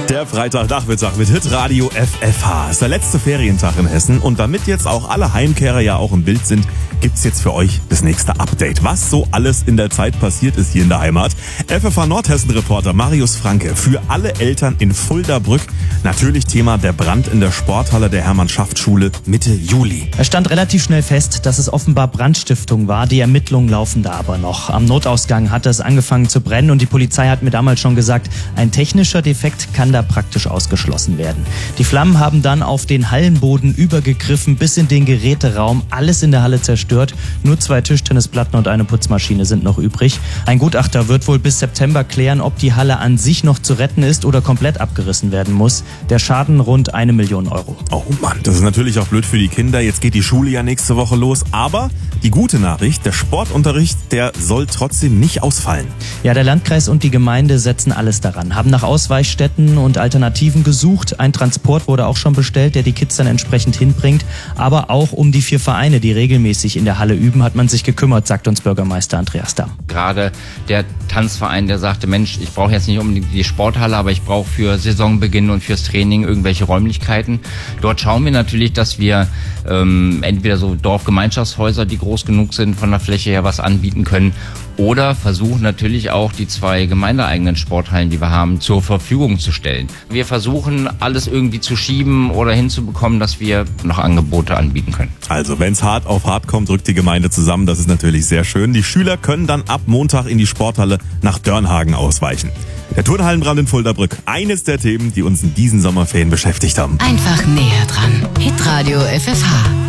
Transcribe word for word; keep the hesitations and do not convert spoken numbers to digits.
Der Freitagnachmittag mit Hitradio F F H. Ist der letzte Ferientag in Hessen und damit jetzt auch alle Heimkehrer ja auch im Bild sind, gibt's jetzt für euch das nächste Update. Was so alles in der Zeit passiert ist hier in der Heimat. F F H Nordhessen-Reporter Marius Franke für alle Eltern in Fulda-Brück. Natürlich Thema der Brand in der Sporthalle der Hermann-Schaft-Schule Mitte Juli. Es stand relativ schnell fest, dass es offenbar Brandstiftung war. Die Ermittlungen laufen da aber noch. Am Notausgang hatte es angefangen zu brennen und die Polizei hat mir damals schon gesagt, ein technischer Defekt kann da praktisch ausgeschlossen werden. Die Flammen haben dann auf den Hallenboden übergegriffen, bis in den Geräteraum, alles in der Halle zerstört. Nur zwei Tischtennisplatten und eine Putzmaschine sind noch übrig. Ein Gutachter wird wohl bis September klären, ob die Halle an sich noch zu retten ist oder komplett abgerissen werden muss. Der Schaden rund eine Million Euro. Oh Mann, das ist natürlich auch blöd für die Kinder. Jetzt geht die Schule ja nächste Woche los. Aber die gute Nachricht, der Sportunterricht, der soll trotzdem nicht ausfallen. Ja, der Landkreis und die Gemeinde setzen alles daran, haben nach Ausweichstätten und Alternativen gesucht. Ein Transport wurde auch schon bestellt, der die Kids dann entsprechend hinbringt. Aber auch um die vier Vereine, die regelmäßig in der Halle üben, hat man sich gekümmert, sagt uns Bürgermeister Andreas Damm. Gerade der Tanzverein, der sagte, Mensch, ich brauche jetzt nicht unbedingt die Sporthalle, aber ich brauche für Saisonbeginn und fürs Training irgendwelche Räumlichkeiten. Dort schauen wir natürlich, dass wir ähm, entweder so Dorfgemeinschaftshäuser, die groß genug sind, von der Fläche her was anbieten können, oder versuchen natürlich auch die zwei gemeindeeigenen Sporthallen, die wir haben, zur Verfügung zu stellen. Wir versuchen alles irgendwie zu schieben oder hinzubekommen, dass wir noch Angebote anbieten können. Also wenn's hart auf hart kommt, drückt die Gemeinde zusammen. Das ist natürlich sehr schön. Die Schüler können dann ab Montag in die Sporthalle nach Dörnhagen ausweichen. Der Turnhallenbrand in Fulda-Brück, eines der Themen, die uns in diesen Sommerferien beschäftigt haben. Einfach näher dran. Hitradio F F H.